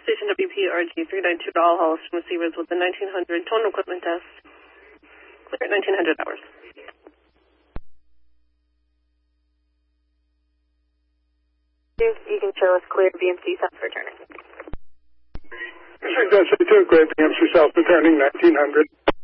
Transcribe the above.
Station WPRG 392 to all halls from receivers with the 1900 total equipment test. Clear at 1900 hours. You can show us clear VMC South returning. District SC2, clear VMC South returning 1900.